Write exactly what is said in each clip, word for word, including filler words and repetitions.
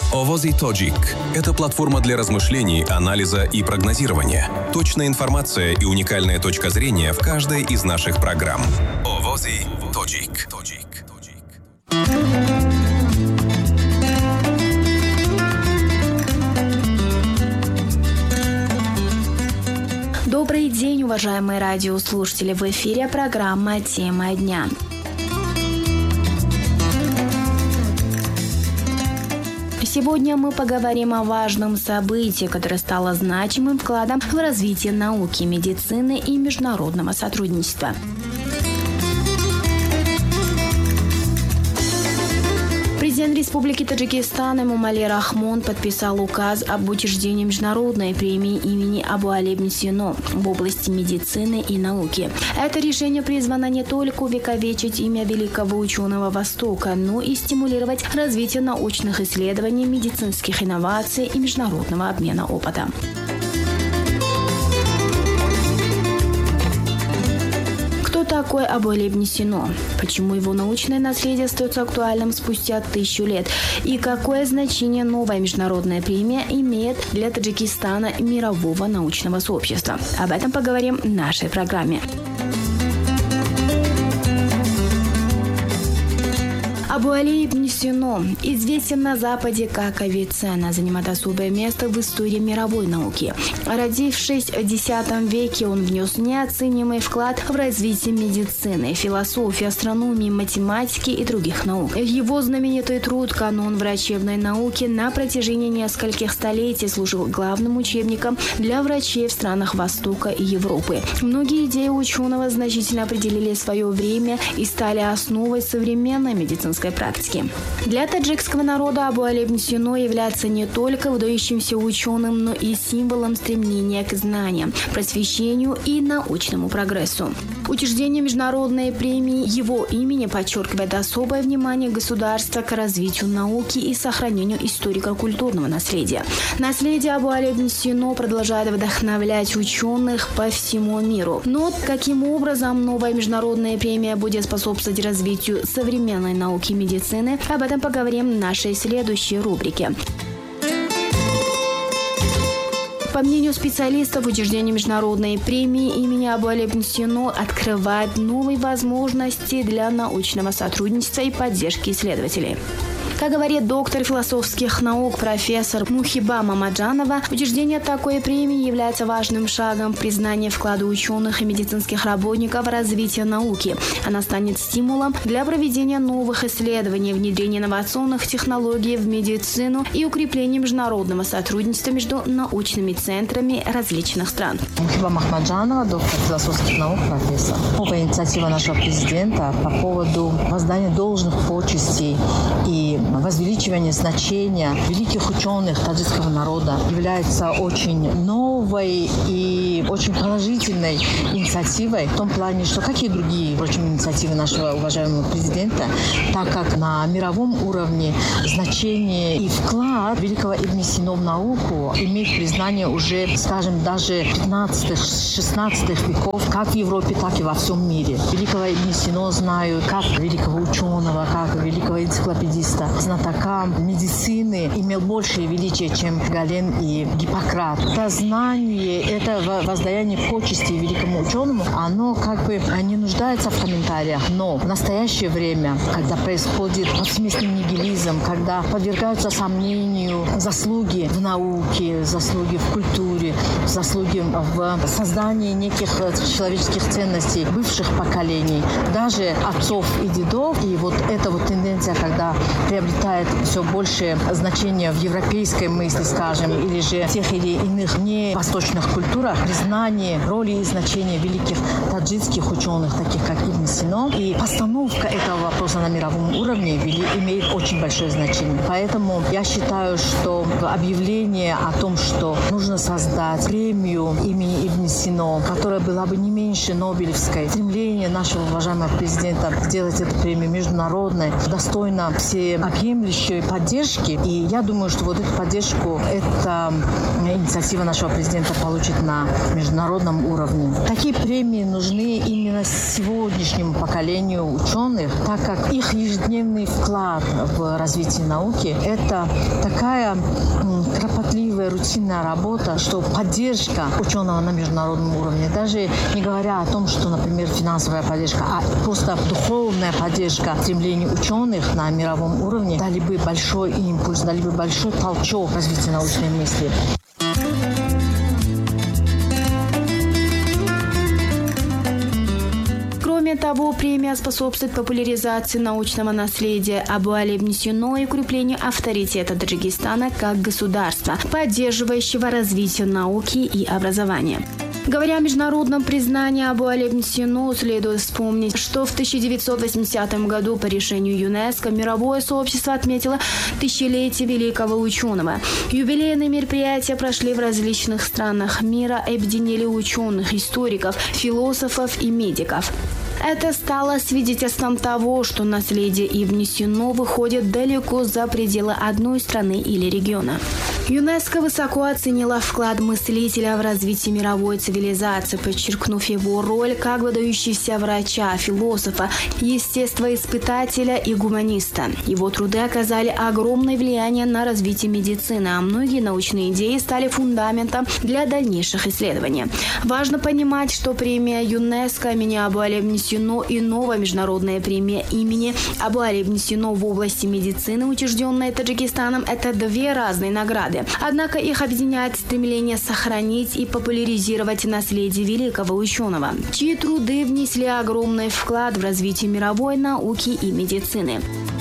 Овози Тоджик – это платформа для размышлений, анализа и прогнозирования. Точная информация и уникальная точка зрения в каждой из наших программ. Овози Тоджик. Добрый день, уважаемые радиослушатели! В эфире программа «Тема дня». Сегодня мы поговорим о важном событии, которое стало значимым вкладом в развитие науки, медицины и международного сотрудничества. Президент Республики Таджикистан Эмомали Рахмон подписал указ об учреждении международной премии имени Абу Али ибн Сино в области медицины и науки. Это решение призвано не только увековечить имя великого ученого Востока, но и стимулировать развитие научных исследований, медицинских инноваций и международного обмена опытом. Кто такой Абу Али ибн Сино? Почему его научное наследие остается актуальным спустя тысячу лет? И какое значение новая международная премия имеет для Таджикистана и мирового научного сообщества? Об этом поговорим в нашей программе. Абу Али ибн Сино известен на Западе как Авиценна, занимает особое место в истории мировой науки. Родившись в десятом веке, он внес неоценимый вклад в развитие медицины, философии, астрономии, математики и других наук. Его знаменитый труд «Канон врачебной науки» на протяжении нескольких столетий служил главным учебником для врачей в странах Востока и Европы. Многие идеи ученого значительно определили свое время и стали основой современной медицинской практики. Для таджикского народа Абу Али ибн Сино является не только выдающимся ученым, но и символом стремления к знаниям, просвещению и научному прогрессу. Учреждение международной премии его имени подчеркивает особое внимание государства к развитию науки и сохранению историко-культурного наследия. Наследие Абу Али ибн Сино продолжает вдохновлять ученых по всему миру. Но каким образом новая международная премия будет способствовать развитию современной науки и медицины, об этом поговорим в нашей следующей рубрике. По мнению специалистов, учреждение международной премии имени Абу Али ибн Сино открывает новые возможности для научного сотрудничества и поддержки исследователей. Как говорит доктор философских наук профессор Мухиба Мамаджанова, учреждение такой премии является важным шагом в признании вклада ученых и медицинских работников в развитие науки. Она станет стимулом для проведения новых исследований, внедрения инновационных технологий в медицину и укрепления международного сотрудничества между научными центрами различных стран. Мухиба Махмаджанова, доктор философских наук, профессор. Новая инициатива нашего президента по поводу воздания должных почестей и возвеличивание значения великих ученых таджикского народа является очень новой и очень положительной инициативой в том плане, что, как и другие, впрочем, инициативы нашего уважаемого президента, так как на мировом уровне значение и вклад великого Ибн Сино в науку имеет признание уже, скажем, даже пятнадцатых-шестнадцатых веков, как в Европе, так и во всем мире. Великого Ибн Сино знают как великого ученого, как великого энциклопедиста, знатока медицины, имел большее величие, чем Гален и Гиппократ. Это знание, это воздаяние почести великому ученому, оно как бы не нуждается в комментариях, но в настоящее время, когда происходит повсеместный нигилизм, когда подвергаются сомнению заслуги в науке, заслуги в культуре, заслуги в создании неких человеческих ценностей бывших поколений, даже отцов и дедов, и вот эта вот тенденция, когда приобретает все большее значение в европейской мысли, скажем, или же в тех или иных не восточных культурах, признание роли и значения великих таджикских ученых, таких как Ибн Сино, и постановка этого вопроса на мировом уровне имеет очень большое значение. Поэтому я считаю, что объявление о том, что нужно создать премию имени Ибн Сино, которая была бы не меньше Нобелевской, стремление нашего уважаемого президента сделать эту премию международной, достойно все всеобъемлющей поддержки. И я думаю, что вот эту поддержку, эта инициатива нашего президента получит на международном уровне. Такие премии нужны именно сегодняшнему поколению ученых, так как их ежедневный вклад в развитие науки – это такая кропотливая, рутинная работа, что поддержка ученого на международном уровне, даже не говоря о том, что, например, финансовая поддержка, а просто духовная поддержка стремлений ученых на мировом уровне дали бы большой импульс, дали бы большой толчок развития научной мысли. Кроме того, премия способствует популяризации научного наследия Абу-Али ибн Сино и укреплению авторитета Таджикистана как государства, поддерживающего развитие науки и образования. Говоря о международном признании Абу-Али ибн Сино, следует вспомнить, что в тысяча девятьсот восьмидесятом году по решению ЮНЕСКО мировое сообщество отметило тысячелетие великого ученого. Юбилейные мероприятия прошли в различных странах мира и объединили ученых, историков, философов и медиков. Это стало свидетельством того, что наследие Ибн Сино выходит далеко за пределы одной страны или региона. ЮНЕСКО высоко оценила вклад мыслителя в развитие мировой цивилизации, подчеркнув его роль как выдающегося врача, философа, естествоиспытателя и гуманиста. Его труды оказали огромное влияние на развитие медицины, а многие научные идеи стали фундаментом для дальнейших исследований. Важно понимать, что премия ЮНЕСКО имени Абу-Али ибн Сино и новая международная премия имени Абу-Али ибн Сино в области медицины, учрежденная Таджикистаном, это две разные награды. Однако их объединяет стремление сохранить и популяризировать наследие великого ученого, чьи труды внесли огромный вклад в развитие мировой науки и медицины.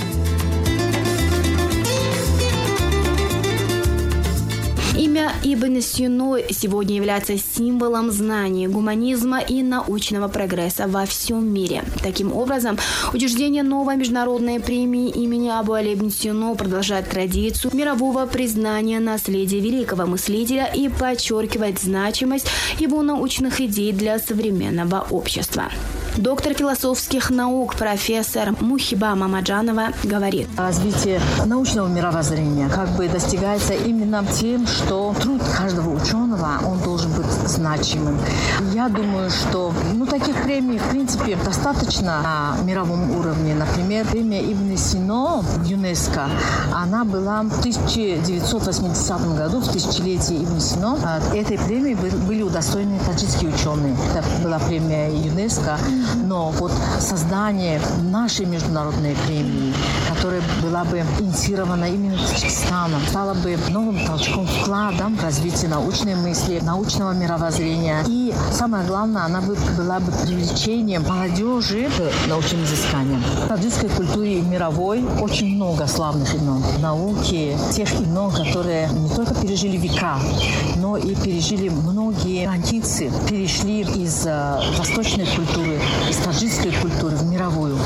Имя Ибн Сино сегодня является символом знаний, гуманизма и научного прогресса во всем мире. Таким образом, учреждение новой международной премии имени Абу-Али ибн Сино продолжает традицию мирового признания наследия великого мыслителя и подчеркивает значимость его научных идей для современного общества. Доктор философских наук, профессор Мухиба Мамаджанова говорит: развитие научного мировоззрения как бы достигается именно тем, что труд каждого ученого, он должен быть значимым. Я думаю, что ну, таких премий, в принципе, достаточно на мировом уровне. Например, премия Ибн Сино в ЮНЕСКО, она была в тысяча девятьсот восьмидесятом году, в тысячелетие Ибн Сино. Этой премии были удостоены таджикские ученые. Это была премия ЮНЕСКО. Но вот создание нашей международной премии, которая была бы инициирована именно Таджикистаном, стала бы новым толчком, вкладом в развитие научной мысли, научного мировоззрения. И самое главное, она бы была бы привлечением молодежи к научным изысканиям. В таджикской культуре мировой очень много славных имен. В науке тех имен, которые не только пережили века, но и пережили многие границы, перешли из э, восточной культуры, из таджикской культуры в мировую.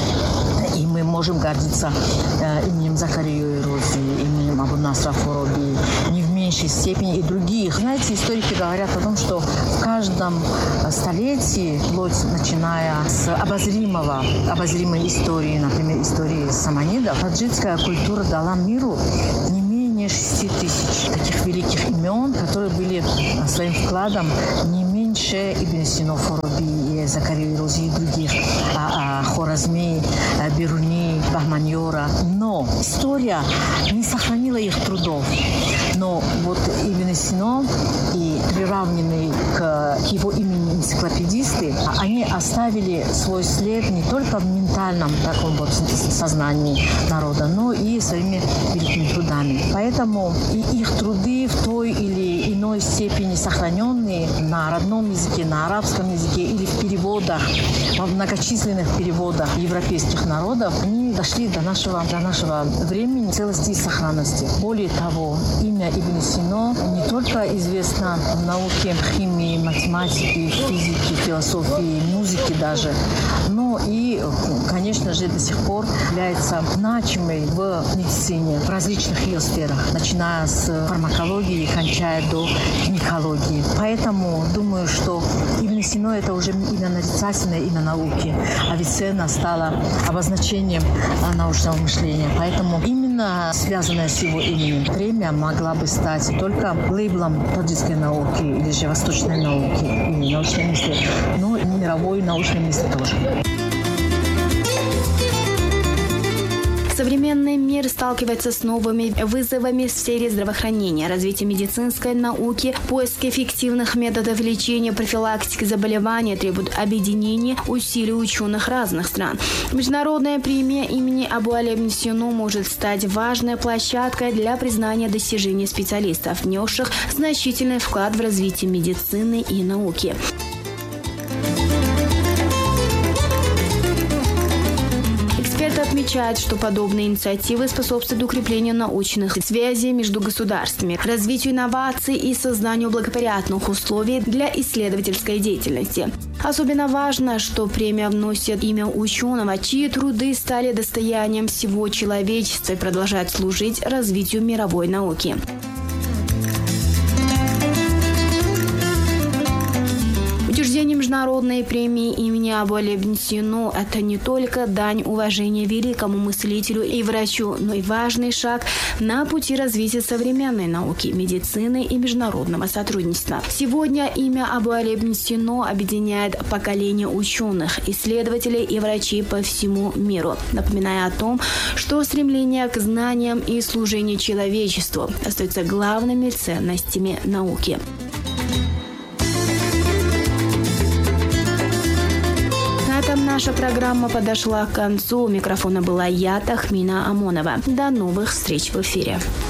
И мы можем гордиться э, именем Закария Рози, именем Абу-Насра Фараби, не в меньшей степени и других. Знаете, историки говорят о том, что в каждом столетии, вплоть начиная с обозримого, обозримой истории, например, истории саманидов, таджикская культура дала миру не менее шести тысяч таких великих имен, которые были своим вкладом не меньше Ибн Сино, Фараби, Закария Рози и других, а, а, Хоразми, а, Бируни, Бахманьора. Но история не сохранила их трудов. Но вот Ибн Сино и приравненные к его имени энциклопедисты, они оставили свой след не только в ментальном таком вот сознании народа, но и своими великими трудами. Поэтому и их труды в той или иной степени сохраненные на родном языке, на арабском языке или в переводах, во многочисленных переводах европейских народов, они дошли до нашего, до нашего времени целости и сохранности. Более того, имя Ибн Сино не только известно в науке химии, математики, физики, философии, музыки даже, но и конечно же, до сих пор является значимой в медицине в различных ее сферах, начиная с фармакологии и кончая до гинекологии. Поэтому думаю, что имя Сино – это уже имя нарицательное, имя науки. Авиценна стала обозначением научного мышления. Поэтому именно связанная с его именем премия могла бы стать только лейблом таджикской науки или же восточной науки и научной мысли, но и мировой научной мысли тоже. Современный мир сталкивается с новыми вызовами в сфере здравоохранения, развития медицинской науки, поиск эффективных методов лечения, профилактики заболеваний требует объединения усилий ученых разных стран. Международная премия имени Абу Али ибн Сино может стать важной площадкой для признания достижений специалистов, внесших значительный вклад в развитие медицины и науки. Отмечает, что подобные инициативы способствуют укреплению научных связей между государствами, развитию инноваций и созданию благоприятных условий для исследовательской деятельности. Особенно важно, что премия вносит имя ученого, чьи труды стали достоянием всего человечества и продолжают служить развитию мировой науки. Учреждение международной премии имени Абу Али ибн Сино – это не только дань уважения великому мыслителю и врачу, но и важный шаг на пути развития современной науки, медицины и международного сотрудничества. Сегодня имя Абу Али ибн Сино объединяет поколение ученых, исследователей и врачей по всему миру, напоминая о том, что стремление к знаниям и служение человечеству остаются главными ценностями науки. На этом наша программа подошла к концу. У микрофона была я, Тахмина Амонова. До новых встреч в эфире.